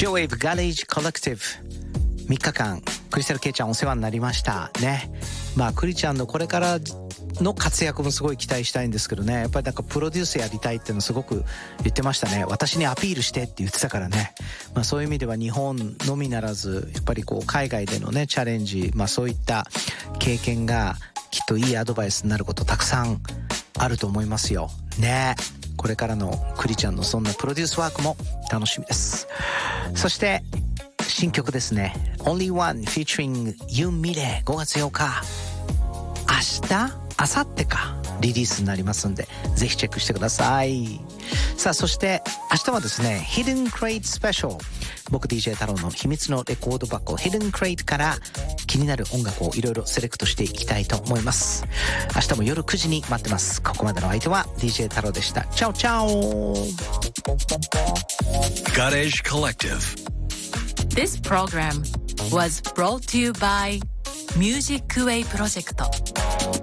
J-Wave Garage Collective 3日間クリスタルケイちゃんお世話になりましたね。まあクリちゃんのこれからの活躍もすごい期待したいんですけどね、やっぱりなんかプロデュースやりたいっていうのすごく言ってましたね。私にアピールしてって言ってたからね。まあそういう意味では日本のみならずやっぱりこう海外でのねチャレンジ、まあそういった経験がきっといいアドバイスになることたくさんあると思いますよね。これからのクリちゃんのそんなプロデュースワークも楽しみです。そして新曲ですね、 Only One featuring Yoon Mire 5月8日明日明後日かリリースになりますんでぜひチェックしてください。さあそして明日はですね Hidden Crate Special、 僕 DJ 太郎の秘密のレコード箱 Hidden Crate から気になる音楽をいろいろセレクトしていきたいと思います。明日も夜9時に待ってます。ここまでの相手は DJ 太郎でした。チャオチャオ。 Garage Collective. This program was brought to you by Music Way Project.